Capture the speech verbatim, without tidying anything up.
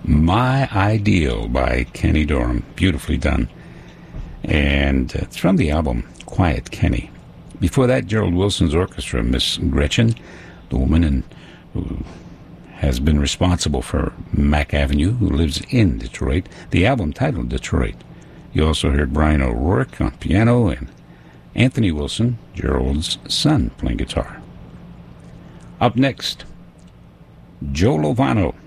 My Ideal by Kenny Dorham. Beautifully done. And it's from the album Quiet Kenny. Before that, Gerald Wilson's orchestra, Miss Gretchen, the woman in, who has been responsible for Mack Avenue, who lives in Detroit. The album titled Detroit. You also heard Brian O'Rourke on piano and Anthony Wilson, Gerald's son, playing guitar. Up next, Joe Lovano.